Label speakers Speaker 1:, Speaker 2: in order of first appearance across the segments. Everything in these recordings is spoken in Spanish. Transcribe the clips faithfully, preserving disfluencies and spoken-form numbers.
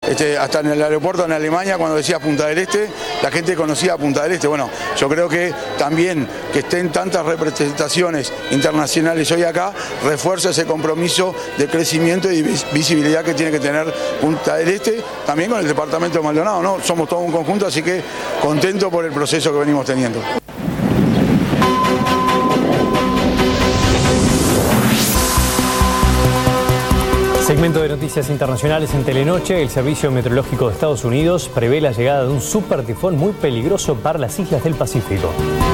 Speaker 1: este, hasta en el aeropuerto en Alemania cuando decía Punta del Este, la gente conocía Punta del Este. Bueno, yo creo que también que estén tantas representaciones internacionales hoy acá, refuerza ese compromiso de crecimiento y visibilidad que tiene que tener Punta del Este, también con el departamento de Maldonado, ¿no? Somos todo un conjunto, así que contento por el proceso que venimos teniendo.
Speaker 2: Segmento de noticias internacionales en Telenoche. El Servicio Meteorológico de Estados Unidos prevé la llegada de un supertifón muy peligroso para las islas del Pacífico.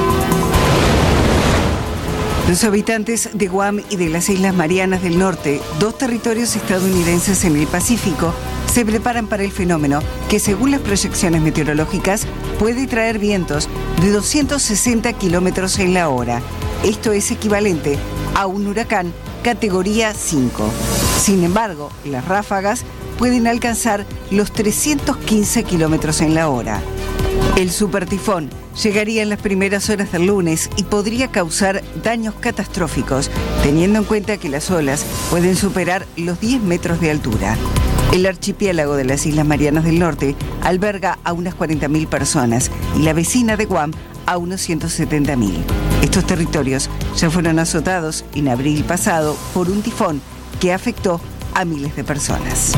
Speaker 3: Los habitantes de Guam y de las Islas Marianas del Norte, dos territorios estadounidenses en el Pacífico, se preparan para el fenómeno que, según las proyecciones meteorológicas, puede traer vientos de doscientos sesenta kilómetros en la hora. Esto es equivalente a un huracán categoría cinco. Sin embargo, las ráfagas pueden alcanzar los trescientos quince kilómetros en la hora. El supertifón llegaría en las primeras horas del lunes y podría causar daños catastróficos, teniendo en cuenta que las olas pueden superar los diez metros de altura. El archipiélago de las Islas Marianas del Norte alberga a unas cuarenta mil personas y la vecina de Guam a unos ciento setenta mil. Estos territorios ya fueron azotados en abril pasado por un tifón que afectó a miles de personas.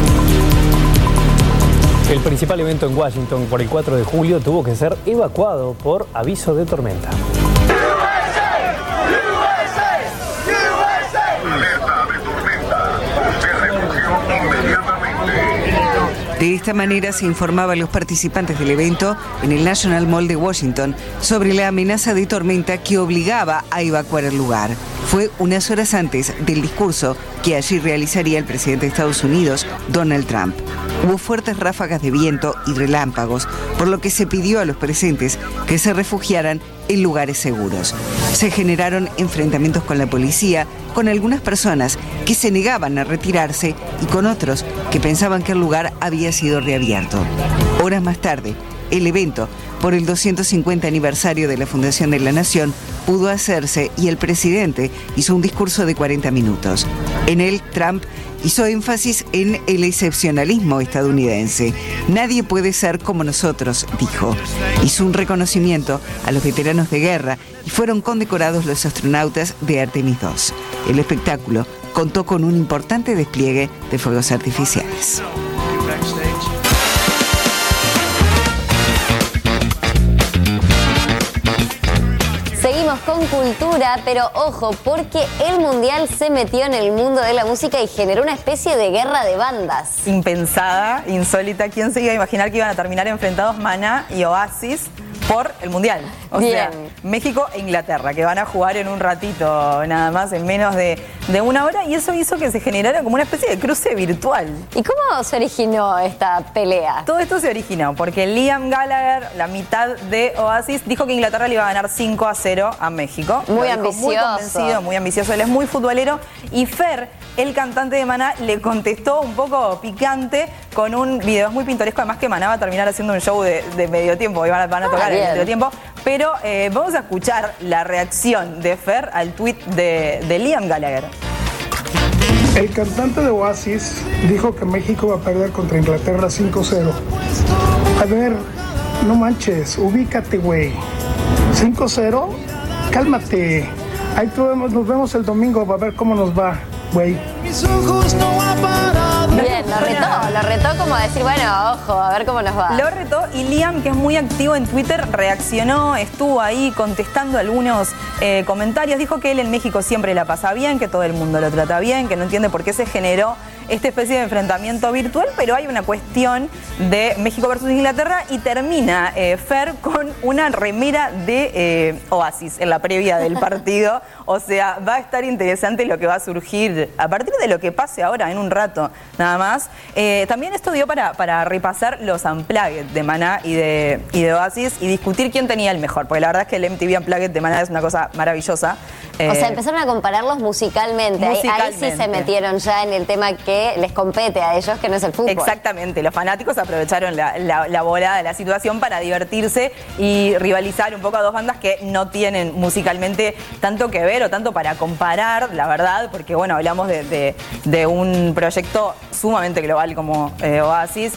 Speaker 2: El principal evento en Washington por el cuatro de julio tuvo que ser evacuado por aviso de tormenta.
Speaker 3: De esta manera se informaba a los participantes del evento en el National Mall de Washington sobre la amenaza de tormenta que obligaba a evacuar el lugar. Fue unas horas antes del discurso que allí realizaría el presidente de Estados Unidos, Donald Trump. Hubo fuertes ráfagas de viento y relámpagos, por lo que se pidió a los presentes que se refugiaran en lugares seguros. Se generaron enfrentamientos con la policía, con algunas personas que se negaban a retirarse y con otros que pensaban que el lugar había sido reabierto. Horas más tarde, el evento por el doscientos cincuenta aniversario de la Fundación de la Nación pudo hacerse y el presidente hizo un discurso de cuarenta minutos. En él, Trump hizo énfasis en el excepcionalismo estadounidense. Nadie puede ser como nosotros, dijo. Hizo un reconocimiento a los veteranos de guerra y fueron condecorados los astronautas de Artemis dos. El espectáculo contó con un importante despliegue de fuegos artificiales.
Speaker 4: Seguimos con cultura, pero ojo, porque el Mundial se metió en el mundo de la música y generó una especie de guerra de bandas.
Speaker 5: Impensada, insólita. ¿Quién se iba a imaginar que iban a terminar enfrentados Maná y Oasis por el Mundial? O
Speaker 4: Bien.
Speaker 5: sea, México e Inglaterra, que van a jugar en un ratito nada más, en menos de, de una hora, y eso hizo que se generara como una especie de cruce virtual.
Speaker 4: ¿Y cómo se originó esta pelea?
Speaker 5: Todo esto se originó porque Liam Gallagher, la mitad de Oasis, dijo que Inglaterra le iba a ganar cinco a cero a México.
Speaker 4: Muy
Speaker 5: Lo dijo
Speaker 4: ambicioso.
Speaker 5: Muy convencido, muy ambicioso. Él es muy futbolero. Y Fer, el cantante de Maná, le contestó un poco picante con un video. Es muy pintoresco, además que Maná va a terminar haciendo un show de, de medio tiempo. Y van a, van a tocar
Speaker 4: Ah,
Speaker 5: en el medio tiempo. Pero eh, vamos a escuchar la reacción de Fer al tuit de, de Liam Gallagher.
Speaker 6: El cantante de Oasis dijo que México va a perder contra Inglaterra cinco cero. A ver, no manches, ubícate, güey. cinco cero, cálmate. Ahí tú vemos, nos vemos el domingo para ver cómo nos va, güey.
Speaker 4: Bien, lo retó, lo retó como decir, bueno, ojo, a ver cómo nos va.
Speaker 5: Lo retó y Liam, que es muy activo en Twitter, reaccionó, estuvo ahí contestando algunos eh, comentarios. Dijo que él en México siempre la pasa bien, que todo el mundo lo trata bien, que no entiende por qué se generó esta especie de enfrentamiento virtual, pero hay una cuestión de México versus Inglaterra y termina eh, Fer con una remera de eh, Oasis en la previa del partido. O sea, va a estar interesante lo que va a surgir a partir de lo que pase ahora en un rato, nada más. Eh, también esto dio para, para repasar los Unplugged de Maná y de, y de Oasis y discutir quién tenía el mejor, porque la verdad es que el M T V Unplugged de Maná es una cosa maravillosa. Eh,
Speaker 4: o sea, empezaron a compararlos musicalmente.
Speaker 5: musicalmente.
Speaker 4: Ahí, ahí sí se metieron ya en el tema que les compete a ellos, que no es el fútbol.
Speaker 5: Exactamente, los fanáticos aprovecharon la, la, la bola de la situación para divertirse y rivalizar un poco a dos bandas que no tienen musicalmente tanto que ver o tanto para comparar, la verdad, porque bueno, hablamos de, de, de un proyecto sumamente global como eh, Oasis.